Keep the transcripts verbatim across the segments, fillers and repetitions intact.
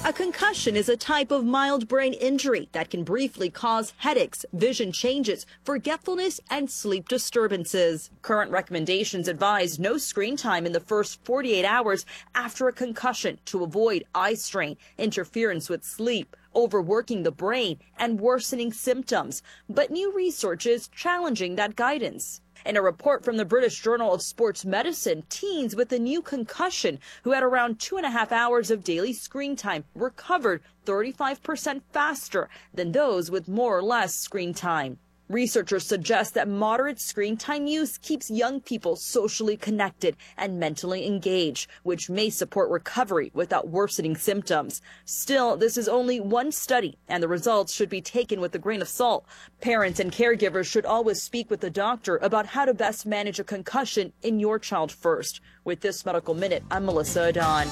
A concussion is a type of mild brain injury that can briefly cause headaches, vision changes, forgetfulness, and sleep disturbances. Current recommendations advise no screen time in the first forty-eight hours after a concussion to avoid eye strain, interference with sleep, overworking the brain, and worsening symptoms. But new research is challenging that guidance. In a report from the British Journal of Sports Medicine, teens with a new concussion who had around two and a half hours of daily screen time recovered thirty-five percent faster than those with more or less screen time. Researchers suggest that moderate screen time use keeps young people socially connected and mentally engaged, which may support recovery without worsening symptoms. Still, this is only one study, and the results should be taken with a grain of salt. Parents and caregivers should always speak with the doctor about how to best manage a concussion in your child first. With this Medical Minute, I'm Melissa Adon.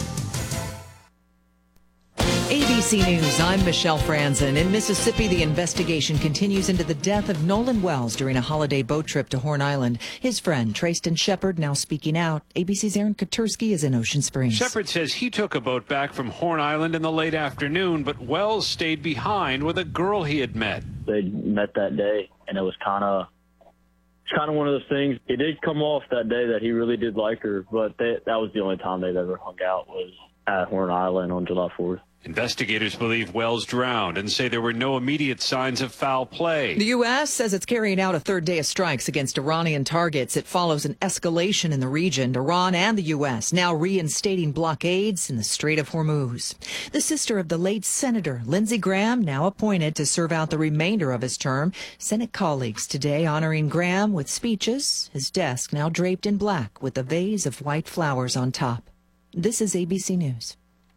A B C News, I'm Michelle Franzen. In Mississippi, the investigation continues into the death of Nolan Wells during a holiday boat trip to Horn Island. His friend, Trayston Shepard, now speaking out. A B C's Aaron Katursky is in Ocean Springs. Shepard says he took a boat back from Horn Island in the late afternoon, but Wells stayed behind with a girl he had met. They met that day, and it was kind of it's kind of one of those things. It did come off that day that he really did like her, but they, that was the only time they've ever hung out was at Horn Island on July fourth. Investigators believe Wells drowned and say there were no immediate signs of foul play. The U S says it's carrying out a third day of strikes against Iranian targets. It follows an escalation in the region. Iran and the U S now reinstating blockades in the Strait of Hormuz. The sister of the late Senator Lindsey Graham, now appointed to serve out the remainder of his term. Senate colleagues today honoring Graham with speeches, his desk now draped in black with a vase of white flowers on top. This is A B C News.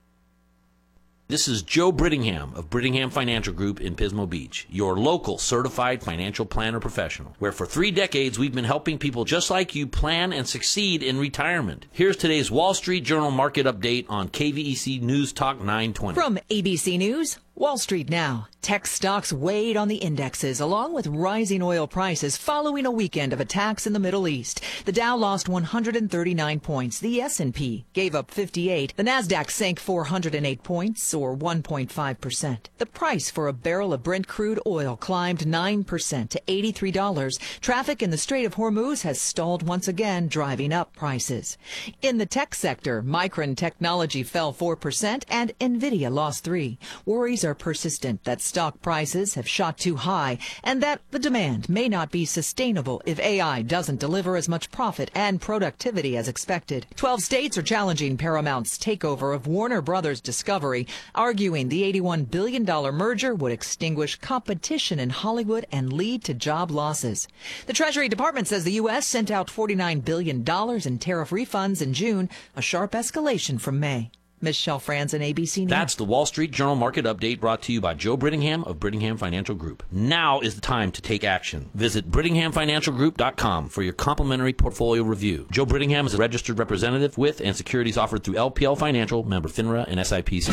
This is Joe Brittingham of Brittingham Financial Group in Pismo Beach, your local certified financial planner professional, where for three decades we've been helping people just like you plan and succeed in retirement. Here's today's Wall Street Journal market update on K V E C News Talk nine twenty. From A B C News, Wall Street now. Tech stocks weighed on the indexes, along with rising oil prices following a weekend of attacks in the Middle East. The Dow lost one hundred thirty-nine points. The S and P gave up fifty-eight. The Nasdaq sank four hundred eight points, or one point five percent. The price for a barrel of Brent crude oil climbed nine percent to eighty-three dollars. Traffic in the Strait of Hormuz has stalled once again, driving up prices. In the tech sector, Micron Technology fell four percent and Nvidia lost three percent. Worries are persistent that stock prices have shot too high and that the demand may not be sustainable if A I doesn't deliver as much profit and productivity as expected. Twelve states are challenging Paramount's takeover of Warner Brothers Discovery, arguing the eighty-one billion dollars merger would extinguish competition in Hollywood and lead to job losses. The Treasury Department says the U S sent out forty-nine billion dollars in tariff refunds in June, a sharp escalation from May. Michelle Franzen, A B C News. That's the Wall Street Journal market update brought to you by Joe Brittingham of Brittingham Financial Group. Now is the time to take action. Visit Brittingham Financial Group dot com for your complimentary portfolio review. Joe Brittingham is a registered representative with and securities offered through L P L Financial, member FINRA and S I P C.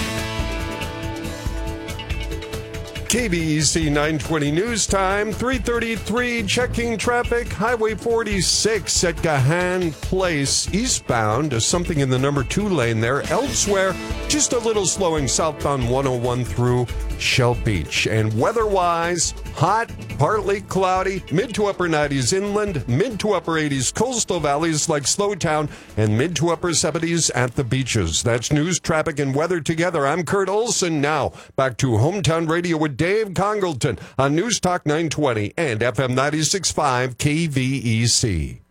K V E C nine twenty News Time, three thirty-three, checking traffic. Highway forty-six at Gahan Place, eastbound, is something in the number two lane there. Elsewhere, just a little slowing southbound one oh one through Shell Beach. And weather-wise, hot, partly cloudy, mid to upper nineties inland, mid to upper eighties coastal valleys like Slowtown, and mid to upper seventies at the beaches. That's news, traffic, and weather together. I'm Kurt Olson. Now, back to Hometown Radio with Dave Congleton on News Talk nine twenty and F M ninety-six point five K V E C.